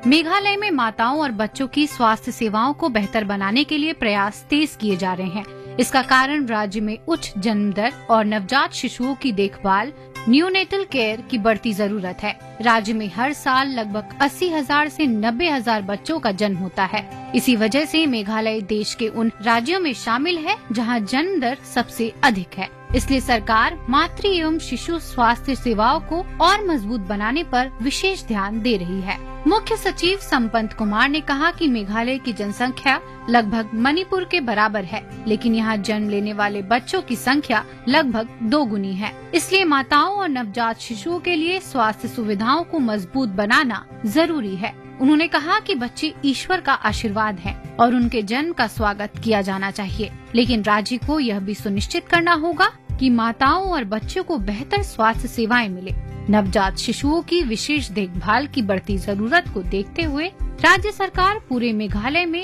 मेघालय में माताओं और बच्चों की स्वास्थ्य सेवाओं को बेहतर बनाने के लिए प्रयास तेज किए जा रहे हैं। इसका कारण राज्य में उच्च जन्म दर और नवजात शिशुओं की देखभाल न्यूनेटल केयर की बढ़ती जरूरत है। राज्य में हर साल लगभग 80,000 से 90,000 बच्चों का जन्म होता है। इसी वजह से मेघालय देश के उन राज्यों में शामिल है जहां जन्म दर सबसे अधिक है। इसलिए सरकार मातृ एवं शिशु स्वास्थ्य सेवाओं को और मजबूत बनाने पर विशेष ध्यान दे रही है। मुख्य सचिव संपत कुमार ने कहा कि मेघालय की जनसंख्या लगभग मणिपुर के बराबर है, लेकिन यहाँ जन्म लेने वाले बच्चों की संख्या लगभग 2 गुनी है। इसलिए माताओं और नवजात शिशुओं के लिए स्वास्थ्य सुविधाओं को मजबूत बनाना जरूरी है। उन्होंने कहा कि बच्चे ईश्वर का आशीर्वाद हैं और उनके जन्म का स्वागत किया जाना चाहिए, लेकिन राज्य को यह भी सुनिश्चित करना होगा कि माताओं और बच्चों को बेहतर स्वास्थ्य सेवाएं मिले। नवजात शिशुओं की विशेष देखभाल की बढ़ती जरूरत को देखते हुए राज्य सरकार पूरे मेघालय में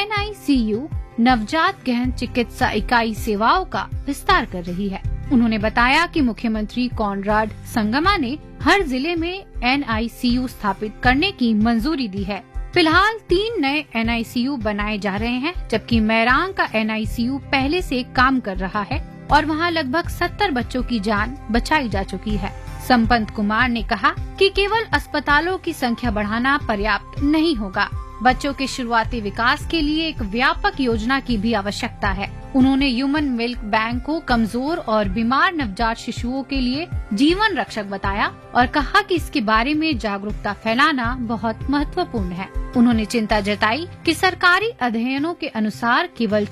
NICU नवजात गहन चिकित्सा इकाई सेवाओं का विस्तार कर रही है। उन्होंने बताया कि मुख्यमंत्री कॉनराड संगमा ने हर जिले में NICU स्थापित करने की मंजूरी दी है। फिलहाल 3 नए NICU बनाए जा रहे हैं, जबकि मैरांग का NICU पहले से काम कर रहा है और वहां लगभग 70 बच्चों की जान बचाई जा चुकी है। संपत कुमार ने कहा कि केवल अस्पतालों की संख्या बढ़ाना पर्याप्त नहीं होगा। बच्चों के शुरुआती विकास के लिए एक व्यापक योजना की भी आवश्यकता है। उन्होंने ह्यूमन मिल्क बैंक को कमजोर और बीमार नवजात शिशुओं के लिए जीवन रक्षक बताया और कहा कि इसके बारे में जागरूकता फैलाना बहुत महत्वपूर्ण है। उन्होंने चिंता जताई कि सरकारी अध्ययनों के अनुसार केवल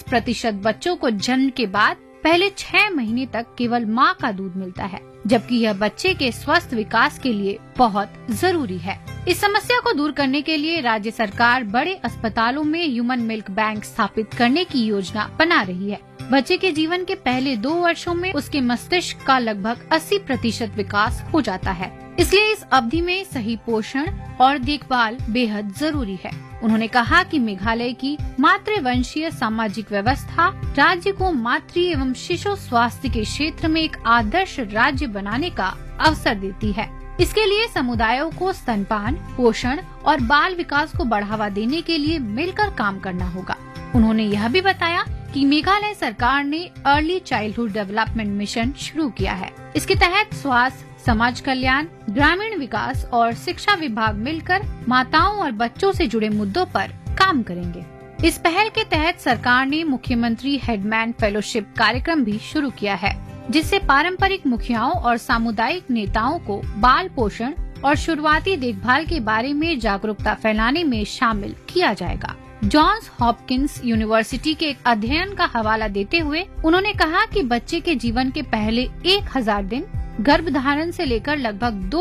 26% बच्चों को जन्म के बाद पहले 6 महीने तक केवल मां का दूध मिलता है, जबकि यह बच्चे के स्वस्थ विकास के लिए बहुत जरूरी है। इस समस्या को दूर करने के लिए राज्य सरकार बड़े अस्पतालों में ह्यूमन मिल्क बैंक स्थापित करने की योजना बना रही है। बच्चे के जीवन के पहले 2 वर्षों में उसके मस्तिष्क का लगभग 80% विकास हो जाता है। इसलिए इस अवधि में सही पोषण और देखभाल बेहद जरूरी है। उन्होंने कहा कि मेघालय की मातृवंशीय सामाजिक व्यवस्था राज्य को मातृ एवं शिशु स्वास्थ्य के क्षेत्र में एक आदर्श राज्य बनाने का अवसर देती है। इसके लिए समुदायों को स्तनपान, पोषण और बाल विकास को बढ़ावा देने के लिए मिलकर काम करना होगा। उन्होंने यह भी बताया कि मेघालय सरकार ने अर्ली चाइल्डहुड डेवलपमेंट मिशन शुरू किया है। इसके तहत स्वास्थ्य, समाज कल्याण, ग्रामीण विकास और शिक्षा विभाग मिलकर माताओं और बच्चों से जुड़े मुद्दों पर काम करेंगे। इस पहल के तहत सरकार ने मुख्यमंत्री हेडमैन फेलोशिप कार्यक्रम भी शुरू किया है, जिससे पारंपरिक मुखियाओं और सामुदायिक नेताओं को बाल पोषण और शुरुआती देखभाल के बारे में जागरूकता फैलाने में शामिल किया जाएगा। जॉन्स हॉपकिंस यूनिवर्सिटी के एक अध्ययन का हवाला देते हुए उन्होंने कहा कि बच्चे के जीवन के पहले 1000 दिन गर्भधारण से लेकर लगभग 2